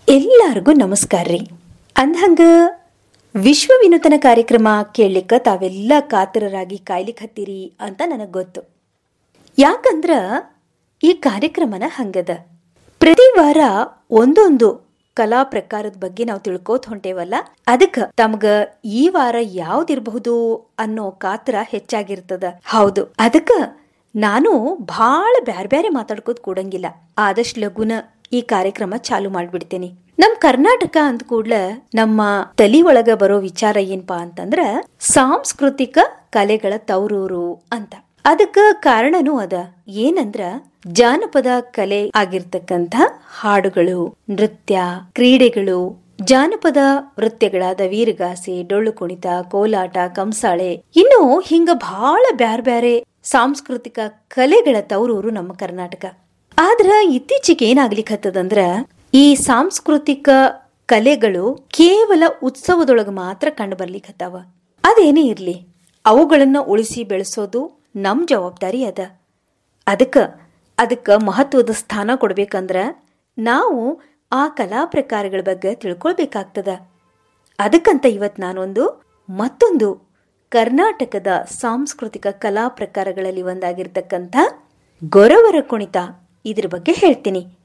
ಎಲ್ಲರಿಗೂ ನಮಸ್ಕಾರ ರೀ. ಅಂದ್ಹಂಗ ವಿಶ್ವ ವಿನೂತನ ಕಾರ್ಯಕ್ರಮ ಕೇಳಲಿಕ್ಕೆ ತಾವೆಲ್ಲ ಕಾತರರಾಗಿ ಕಾಯ್ಲಿಕ್ಕೆ ಹತ್ತೀರಿ ಅಂತ ನನಗೆ ಗೊತ್ತು. ಯಾಕಂದ್ರ ಈ ಕಾರ್ಯಕ್ರಮನ ಹಂಗದ, ಪ್ರತಿ ವಾರ ಒಂದೊಂದು ಕಲಾ ಪ್ರಕಾರದ ಬಗ್ಗೆ ನಾವು ತಿಳ್ಕೋತ ಹೊಂಟೇವಲ್ಲ, ಅದಕ್ಕೆ ತಮ್ಗ ಈ ವಾರ ಯಾವ್ದಿರಬಹುದು ಅನ್ನೋ ಕಾತರ ಹೆಚ್ಚಾಗಿರ್ತದ. ಹೌದು, ಅದಕ್ಕೆ ನಾನು ಭಾಳ ಬ್ಯಾರೆ ಬ್ಯಾರೆ ಮಾತಾಡ್ಕೋತ ಕೂಡಂಗಿಲ್ಲ. ಆದಷ್ಟು ಲಗುನ ಈ ಕಾರ್ಯಕ್ರಮ ಚಾಲು ಮಾಡ್ಬಿಡ್ತೇನೆ. ನಮ್ ಕರ್ನಾಟಕ ಅಂದ ಕೂಡ್ಲ ನಮ್ಮ ತಲಿ ಒಳಗ ಬರೋ ವಿಚಾರ ಏನಪಾ ಅಂತಂದ್ರ ಸಾಂಸ್ಕೃತಿಕ ಕಲೆಗಳ ತವರೂರು ಅಂತ. ಅದಕ್ಕ ಕಾರಣನೂ ಅದ. ಏನಂದ್ರ ಜಾನಪದ ಕಲೆ ಆಗಿರ್ತಕ್ಕಂಥ ಹಾಡುಗಳು, ನೃತ್ಯ, ಕ್ರೀಡೆಗಳು, ಜಾನಪದ ನೃತ್ಯಗಳಾದ ವೀರಗಾಸೆ, ಡೊಳ್ಳು ಕುಣಿತ, ಕೋಲಾಟ, ಕಂಸಾಳೆ, ಇನ್ನು ಹಿಂಗ ಬಹಳ ಬ್ಯಾರೆ ಬ್ಯಾರೆ ಸಾಂಸ್ಕೃತಿಕ ಕಲೆಗಳ ತವರೂರು ನಮ್ಮ ಕರ್ನಾಟಕ. ಆದ್ರ ಇತ್ತೀಚೆಗೆ ಏನಾಗ್ಲಿಕ್ಕತ್ತದಂದ್ರ ಈ ಸಾಂಸ್ಕೃತಿಕ ಕಲೆಗಳು ಕೇವಲ ಉತ್ಸವದೊಳಗ ಮಾತ್ರ ಕಂಡು ಬರ್ಲಿಕ್ಕತ್ತಾವ. ಅದೇನೇ ಇರ್ಲಿ, ಅವುಗಳನ್ನ ಉಳಿಸಿ ಬೆಳೆಸೋದು ನಮ್ ಜವಾಬ್ದಾರಿ ಅದ. ಅದಕ್ಕ ಮಹತ್ವದ ಸ್ಥಾನ ಕೊಡ್ಬೇಕಂದ್ರ ನಾವು ಆ ಕಲಾ ಪ್ರಕಾರಗಳ ಬಗ್ಗೆ ತಿಳ್ಕೊಳ್ಬೇಕಾಗ್ತದ. ಅದಕ್ಕಂತ ಇವತ್ ನಾನೊಂದು ಮತ್ತೊಂದು ಕರ್ನಾಟಕದ ಸಾಂಸ್ಕೃತಿಕ ಕಲಾ ಪ್ರಕಾರಗಳಲ್ಲಿ ಒಂದಾಗಿರ್ತಕ್ಕಂಥ ಗೊರವರ ಕುಣಿತ ಇದ್ರ ಬಗ್ಗೆ ಹೇಳ್ತೀನಿ.